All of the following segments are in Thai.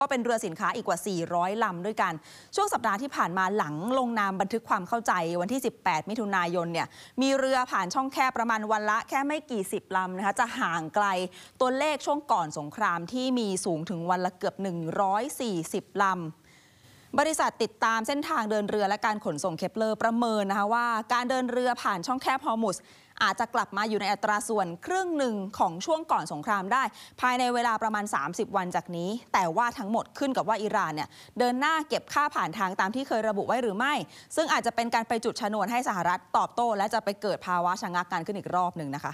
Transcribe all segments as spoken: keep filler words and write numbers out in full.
ก็เป็นเรือสินค้าอีกกว่าสี่ร้อยลำด้วยกันช่วงสัปดาห์ที่ผ่านมาหลังลงนามบันทึกความเข้าใจวันที่สิบแปดมิถุนายนเนี่ยมีเรือผ่านช่องแคบประมาณวันละแค่ไม่กี่สิบลำนะคะจะห่างไกลตัวเลขช่วงก่อนสงครามที่มีสูงถึงวันละเกือบหนึ่งร้อยสี่สิบลำบริษัทติดตามเส้นทางเดินเรือและการขนส่งเคปเลอร์ประเมินนะคะว่าการเดินเรือผ่านช่องแคบฮอร์มุซอาจจะกลับมาอยู่ในอัตราส่วนครึ่งหนึ่งของช่วงก่อนสงครามได้ภายในเวลาประมาณสามสิบวันจากนี้แต่ว่าทั้งหมดขึ้นกับว่าอิหร่านเนี่ยเดินหน้าเก็บค่าผ่านทางตามที่เคยระบุไว้หรือไม่ซึ่งอาจจะเป็นการไปจุดชนวนให้สหรัฐตอบโต้และจะไปเกิดภาวะชะงักการขึ้นอีกรอบหนึ่งนะคะ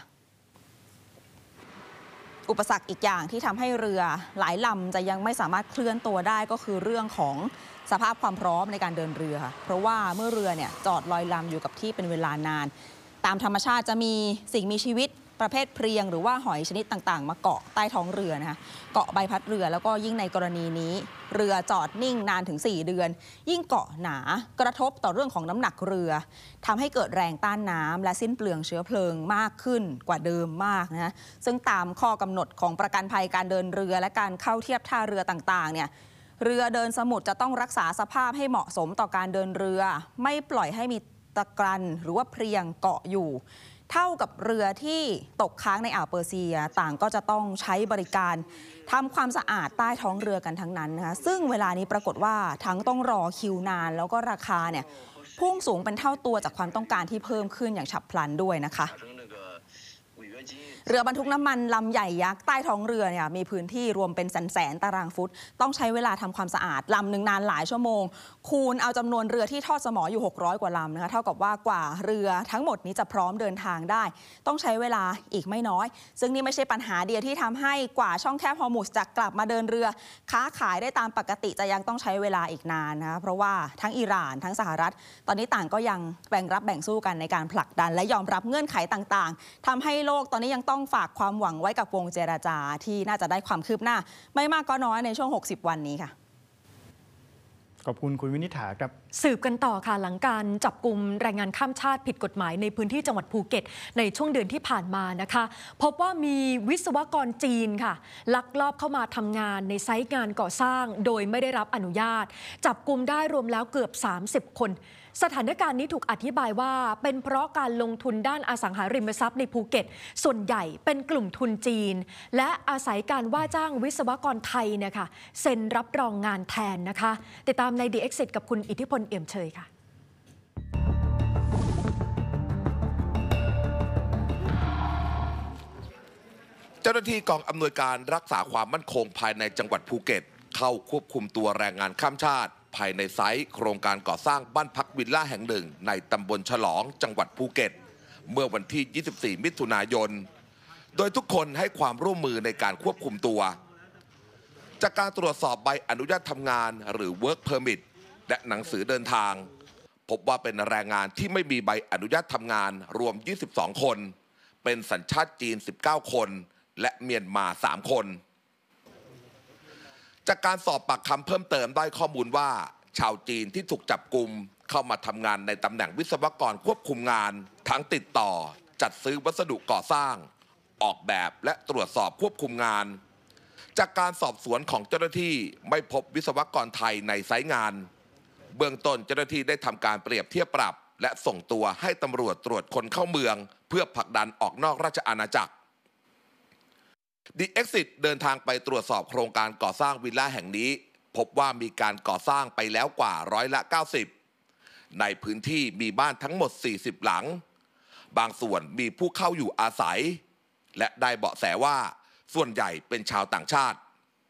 อุปสรรคอีกอย่างที่ทำให้เรือหลายลำจะยังไม่สามารถเคลื่อนตัวได้ก็คือเรื่องของสภาพความพร้อมในการเดินเรือค่ะเพราะว่าเมื่อเรือเนี่ยจอดลอยลำอยู่กับที่เป็นเวลานานตามธรรมชาติจะมีสิ่งมีชีวิตประเภทเพรียงหรือว่าหอยชนิดต่างๆมาเกาะใต้ท้องเรือนะคะเกาะใบพัดเรือแล้วก็ยิ่งในกรณีนี้เรือจอดนิ่งนานถึงสี่เดือนยิ่งเกาะหนากระทบต่อเรื่องของน้ำหนักเรือทำให้เกิดแรงต้านน้ำและสิ้นเปลืองเชื้อเพลิงมากขึ้นกว่าเดิมมากนะซึ่งตามข้อกำหนดของประกันภัยการเดินเรือและการเข้าเทียบท่าเรือต่างๆเนี่ยเรือเดินสมุทรจะต้องรักษาสภาพให้เหมาะสมต่อการเดินเรือไม่ปล่อยให้มีตะกรันหรือว่าเพรียงเกาะอยู่เท่ากับเรือที่ตกค้างในอ่าวเปอร์เซียต่างก็จะต้องใช้บริการทำความสะอาดใต้ท้องเรือกันทั้งนั้นนะคะซึ่งเวลานี้ปรากฏว่าทั้งต้องรอคิวนานแล้วก็ราคาเนี่ยพุ่งสูงเป็นเท่าตัวจากความต้องการที่เพิ่มขึ้นอย่างฉับพลันด้วยนะคะเรือบรรทุกน้ำมันลำใหญ่ยักษ์ใต้ท้องเรือเนี่ยมีพื้นที่รวมเป็นแสนแสนตารางฟุตต้องใช้เวลาทำความสะอาดลำหนึ่งนานหลายชั่วโมงคูณเอาจำนวนเรือที่ทอดสมออยู่หกร้อยกว่าลำนะคะเท่ากับว่ากว่าเรือทั้งหมดนี้จะพร้อมเดินทางได้ต้องใช้เวลาอีกไม่น้อยซึ่งนี่ไม่ใช่ปัญหาเดียวที่ทำให้กว่าช่องแคบฮอร์มุซจะกลับมาเดินเรือค้าขายได้ตามปกติจะยังต้องใช้เวลาอีกนานนะเพราะว่าทั้งอิหร่านทั้งสหรัฐตอนนี้ต่างก็ยังแบ่งรับแบ่งสู้กันในการผลักดันและยอมรับเงื่อนไขต่างๆทำให้โลกตอนนี้ยังต้องฝากความหวังไว้กับวงเจรจาที่น่าจะได้ความคืบหน้าไม่มากก็น้อยในช่วงหกสิบวันนี้ค่ะขอบคุณคุณวินิษฐาครับสืบกันต่อค่ะหลังการจับกุมแรงงานข้ามชาติผิดกฎหมายในพื้นที่จังหวัดภูเก็ตในช่วงเดือนที่ผ่านมานะคะพบว่ามีวิศวกรจีนค่ะลักลอบเข้ามาทำงานในไซต์งานก่อสร้างโดยไม่ได้รับอนุญาตจับกุมได้รวมแล้วเกือบสามสิบคนสถานการณ์นี้ถูกอธิบายว่าเป็นเพราะการลงทุนด้านอสังหาริมทรัพย์ในภูเก็ตส่วนใหญ่เป็นกลุ่มทุนจีนและอาศัยการว่าจ้างวิศวกรไทยเนี่ยค่ะเซ็นรับรองงานแทนนะคะติดตามใน The Exit กับคุณอิทธิพลเอี่ยมเชยค่ะเจ้าหน้าที่กองอำนวยการรักษาความมั่นคงภายในจังหวัดภูเก็ตเข้าควบคุมตัวแรงงานข้ามชาติภายในไซต์โครงการก่อสร้างบ้านพักวิลล่าแห่งหนึ่งในตำบลฉลองจังหวัดภูเก็ตเมื่อวันที่ยี่สิบสี่มิถุนายนโดยทุกคนให้ความร่วมมือในการควบคุมตัวจากการตรวจสอบใบอนุญาตทำงานหรือ Work Permit และหนังสือเดินทางพบว่าเป็นแรงงานที่ไม่มีใบอนุญาตทำงานรวมยี่สิบสองคนเป็นสัญชาติจีนสิบเก้าคนและเมียนมาสามคนจากการสอบปากคำเพิ่มเติมได้ข้อมูลว่าชาวจีนที่ถูกจับกุมเข้ามาทำงานในตำแหน่งวิศวกรควบคุมงานทั้งติดต่อจัดซื้อวัสดุก่อสร้างออกแบบและตรวจสอบควบคุมงานจากการสอบสวนของเจ้าหน้าที่ไม่พบวิศวกรไทยในไซต์งานเบื้องต้นเจ้าหน้าที่ได้ทำการเปรียบเทียบปรับและส่งตัวให้ตำรวจตรวจคนเข้าเมืองเพื่อผลักดันออกนอกราชอาณาจักรThe Exit เดินทางไปตรวจสอบโครงการก่อสร้างวิลล่าแห่งนี้พบว่ามีการก่อสร้างไปแล้วกว่าร้อยละเก้าสิบในพื้นที่มีบ้านทั้งหมดสี่สิบหลังบางส่วนมีผู้เข้าอยู่อาศัยและได้เบาะแสว่าส่วนใหญ่เป็นชาวต่างชาติ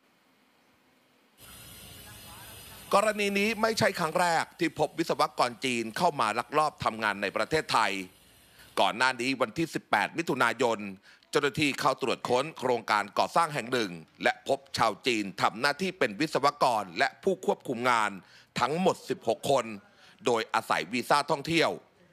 กรณีนี้ไม่ใช่ครั้งแรกที่พบวิศวกรจีนเข้ามาลักลอบทำงานในประเทศไทยก่อนหน้านี้วันที่สิบแปดมิถุนายนเจ้าหน้าที่เข้าตรวจค้นโครงการก่อสร้างแห่งหนึ่งและพบชาวจีนทำหน้าที่เป็นวิศวกรและผู้ควบคุมงานทั้งหมดสิบหกคนโดยอาศัยวีซ่าท่องเที่ยว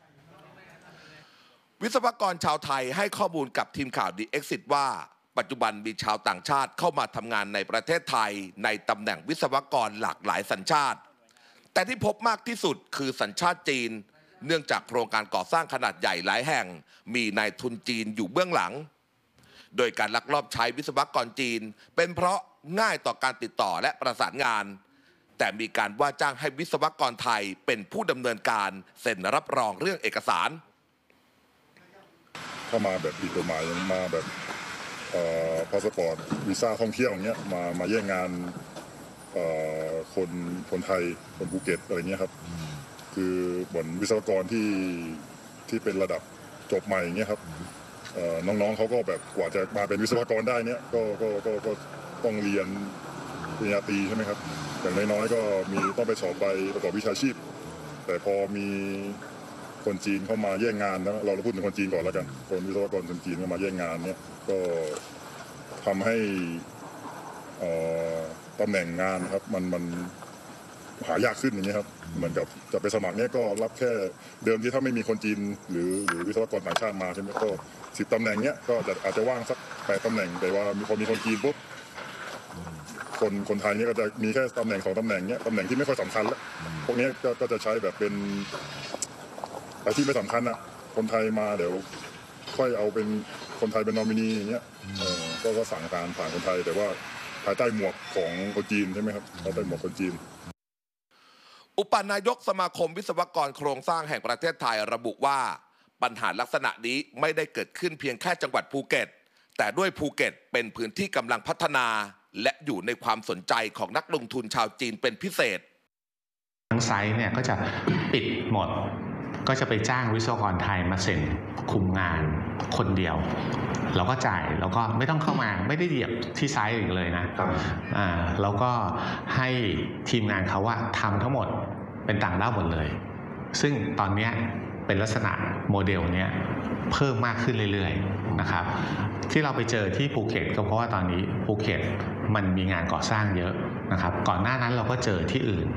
วิศวกรชาวไทยให้ข้อมูลกับทีมข่าว The Exit ว่าปัจจุบันมีชาวต่างชาติเข้ามาทำงานในประเทศไทยในตำแหน่งวิศวกรหลากหลายสัญชาติแต่ที่พบมากที่สุดคือสัญชาติจีนเนื่องจากโครงการก่อสร้างขนาดใหญ่หลายแห่งมีนายทุนจีนอยู่เบื้องหลังโดยการลักลอบใช้วิศวกรจีนเป็นเพราะง่ายต่อการติดต่อและประสานงานแต่มีการว่าจ้างให้วิศวกรไทยเป็นผู้ดำเนินการเซ็นรับรองเรื่องเอกสารเข้ามาแบบผิดกฎหมายยังมาแบบพาสปอร์ตวีซ่าท่องเที่ยวอย่างเงี้ยมามาแย่งงานคนคนไทยคนภูเก็ตอะไรเงี้ยครับคือเหมือนวิศวกรที่ที่เป็นระดับจบใหม่อย่างเงี้ยครับน้องๆเขาก็แบบกว่าจะมาเป็นวิศวกรได้เนี้ยก็ก็ก็ก็ต้องเรียนปริญญาตรีใช่ไหมครับอย่างน้อยๆก็มีต้องไปสอบใบประกอบวิชาชีพแต่พอมีคนจีนเข้ามาแย่งงานนะเราพูดถึงคนจีนก่อนแล้วกันคนวิศวกรคนจีนเข้ามาแย่งงานเนี้ยก็ทำให้ตำแหน่งงานครับมันมันหายากขึ้นอย่างเงี้ยครับเหมือนกับจะไปสมัครเนี้ยก็รับแค่เดิมที่ถ้าไม่มีคนจีนหรือหรือวิศวกรต่างชาติมาใช่ไหมก็สิบตำแหน่งเนี้ยก็จะอาจจะว่างสักแปดตำแหน่งแต่ว่ามีพอมีคนจีนปุ๊บคนคนไทยเนี้ยก็จะมีแค่ตำแหน่งสองตำแหน่งเนี้ยตำแหน่งที่ไม่ค่อยสำคัญแล้วพวกนี้ก็ก็จะใช้แบบเป็นอะไรที่ไม่สำคัญอ่ะคนไทยมาเดี๋ยวค่อยเอาเป็นคนไทยเป็นนอมินีอย่างเงี้ยก็ก็สั่งการผ่านคนไทยแต่ว่าภายใต้หมวกของคนจีนใช่ไหมครับภายใต้หมวกคนจีนอุปนายกสมาคมวิศวกรโครงสร้างแห่งประเทศไทยระบุว่าปัญหาลักษณะนี้ไม่ได้เกิดขึ้นเพียงแค่จังหวัดภูเก็ตแต่ด้วยภูเก็ตเป็นพื้นที่กำลังพัฒนาและอยู่ในความสนใจของนักลงทุนชาวจีนเป็นพิเศษทั้งไซต์เนี่ยก็จะปิดหมดก็จะไปจ้างวิศวกรไทยมาเซ็นคุมงานคนเดียวเราก็จ่ายแล้วก็ไม่ต้องเข้ามาไม่ได้เหยียบที่ไซต์อีกเลยนะอ่าแล้วก็ให้ทีมงานเขาว่าทำทั้งหมดเป็นต่างด้าวหมดเลยซึ่งตอนนี้เป็นลักษณะโมเดลเนี้ยเพิ่มมากขึ้นเรื่อยๆนะครับที่เราไปเจอที่ภูเก็ตก็เพราะว่าตอนนี้ภูเก็ตมันมีงานก่อสร้างเยอะนะครับก่อนหน้านั้นเราก็เจอที่อื่น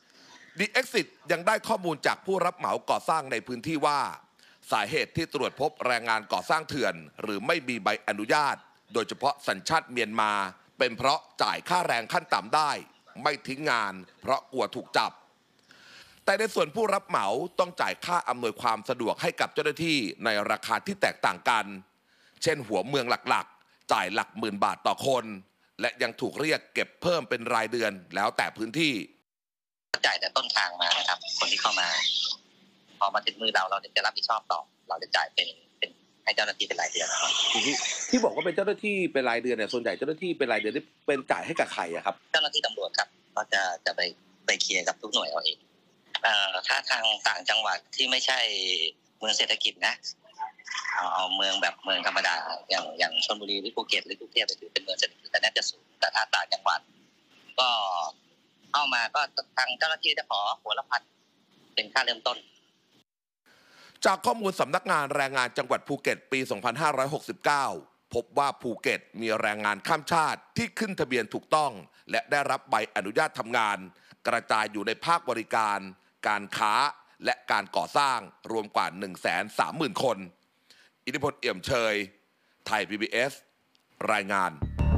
The Exit ยังได้ข้อมูลจากผู้รับเหมาก่อสร้างในพื้นที่ว่าสาเหตุที่ตรวจพบแรงงานก่อสร้างเถื่อนหรือไม่มีใบอนุญาตโดยเฉพาะสัญชาติเมียนมาเป็นเพราะจ่ายค่าแรงขั้นต่ำได้ไม่ทิ้งงานเพราะกลัวถูกจับแต่ในส่วนผู้รับเหมาต้องจ่ายค่าอำนวยความสะดวกให้กับเจ้าหน้าที่ในราคาที่แตกต่างกันเช่นหัวเมืองหลักๆจ่ายหลักหมื่นบาทต่อคนและยังถูกเรียกเก็บเพิ่มเป็นรายเดือนแล้วแต่พื้นที่จ่ายแต่ต้นทางมานะครับคนที่เข้ามาพอมาถึงมือเราเราจะรับผิดชอบต่อเราจะจ่ายเป็นเป็นให้เจ้าหน้าที่เป็นรายเดือนนะครับที่บอกว่าเป็นเจ้าหน้าที่เป็นรายเดือนเนี่ยส่วนใหญ่เจ้าหน้าที่เป็นรายเดือนที่เป็นจ่ายให้กับใครอะครับเจ้าหน้าที่ตำรวจครับก็จะจะไปไปเคลียร์กับทุกหน่วยเอาเองเอ่อถ้าทางต่างจังหวัดที่ไม่ใช่เมืองเศรษฐกิจนะเอาเอาเมืองแบบเมืองธรรมดาอย่างอย่างชลบุรีหรือภูเก็ตหรือกรุงเทพไปถือเป็นเมืองเศรษฐกิจแต่น่าจะสูงแต่ถ้าต่างจังหวัดก็เข้ามาก็ทางเจ้าหน้าที่จะขอหัวละพันเป็นค่าเริ่มต้นจากข้อมูลสำนักงานแรงงานจังหวัดภูเก็ตปี สองพันห้าร้อยหกสิบเก้า พบว่าภูเก็ตมีแรงงานข้ามชาติที่ขึ้นทะเบียนถูกต้องและได้รับใบอนุญาตทำงานกระจายอยู่ในภาคบริการการค้าและการก่อสร้างรวมกว่า หนึ่งแสนสามหมื่น คนอิทธิพลเอี่ยมเชยไทย พี บี เอส รายงาน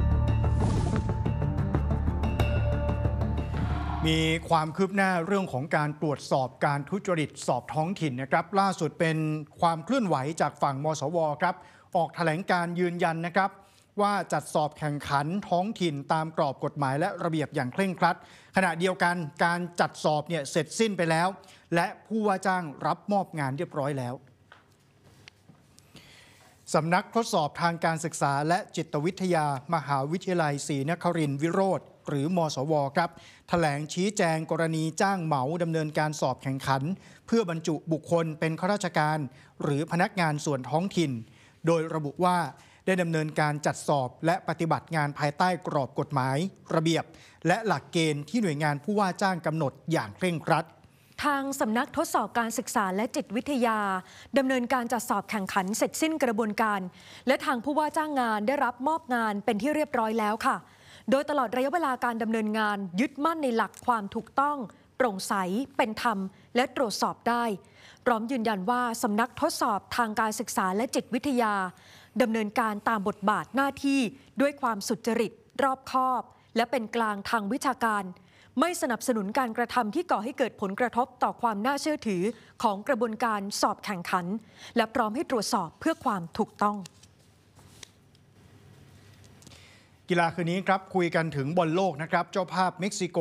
มีความคืบหน้าเรื่องของการตรวจสอบการทุจริตสอบท้องถิ่นนะครับล่าสุดเป็นความเคลื่อนไหวจากฝั่งมสวครับออกแถลงการยืนยันนะครับว่าจัดสอบแข่งขันท้องถิ่นตามกรอบกฎหมายและระเบียบอย่างเคร่งครัดขณะเดียวกันการจัดสอบเนี่ยเสร็จสิ้นไปแล้วและผู้ว่าจ้างรับมอบงานเรียบร้อยแล้วสำนักทดสอบทางการศึกษาและจิตวิทยามหาวิทยาลัยศรีนครินทร์วิโรธหรือมสวครับแถลงชี้แจงกรณีจ้างเหมาดำเนินการสอบแข่งขันเพื่อบรรจุบุคคลเป็นข้าราชการหรือพนักงานส่วนท้องถิ่นโดยระบุว่าได้ดำเนินการจัดสอบและปฏิบัติงานภายใต้กรอบกฎหมายระเบียบและหลักเกณฑ์ที่หน่วยงานผู้ว่าจ้างกำหนดอย่างเคร่งครัดทางสำนักทดสอบการศึกษาและจิตวิทยาดำเนินการจัดสอบแข่งขันเสร็จสิ้นกระบวนการและทางผู้ว่าจ้างงานได้รับมอบงานเป็นที่เรียบร้อยแล้วค่ะโดยตลอดระยะเวลาการดำเนินงานยึดมั่นในหลักความถูกต้องโปร่งใสเป็นธรรมและตรวจสอบได้พร้อมยืนยันว่าสำนักทดสอบทางการศึกษาและจิตวิทยาดำเนินการตามบทบาทหน้าที่ด้วยความสุจริตรอบคอบและเป็นกลางทางวิชาการไม่สนับสนุนการกระทำที่ก่อให้เกิดผลกระทบต่อความน่าเชื่อถือของกระบวนการสอบแข่งขันและพร้อมให้ตรวจสอบเพื่อความถูกต้องกกีฬาคืนนี้ครับคุยกันถึงบอลโลกนะครับเจ้าภาพเม็กซิโก